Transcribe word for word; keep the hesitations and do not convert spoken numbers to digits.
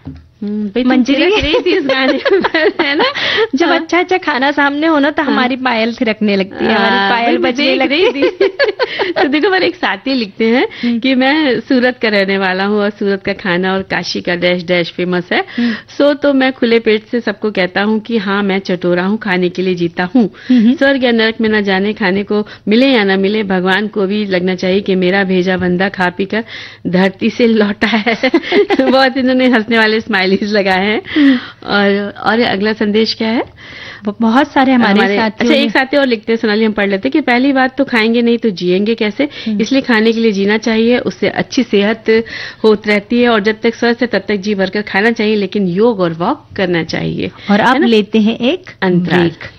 मंजरी रही थी इस गाने में, है ना। जब अच्छा अच्छा खाना सामने हो ना तो हमारी पायल थिरकने लगती है, हमारी पायल बजने लगती थी। तो देखो मेरे एक साथी लिखते हैं कि मैं सूरत का रहने वाला हूँ और सूरत का खाना और काशी का डैश डैश फेमस है। सो तो मैं खुले पेट से सबको कहता हूँ कि हाँ मैं चटोरा हूँ, खाने के लिए जीता हूँ। स्वर्ग या नरक में न जाने खाने को मिले या न मिले, भगवान को भी लगना चाहिए कि मेरा भेजा बंदा खा पी कर धरती से लौटा है। बहुत इन्होंने हंसने वाले स्माइल लगाए हैं। और और अगला संदेश क्या है? बहुत सारे हमारे, हमारे साथी। अच्छा एक साथी और लिखते हैं, सोनाली हम पढ़ लेते हैं कि पहली बात तो खाएंगे नहीं तो जिएंगे कैसे, इसलिए खाने के लिए जीना चाहिए, उससे अच्छी सेहत होती रहती है और जब तक स्वस्थ है तब तक जी भरकर खाना चाहिए, लेकिन योग और वॉक करना चाहिए। और अब लेते हैं एक अंतराल।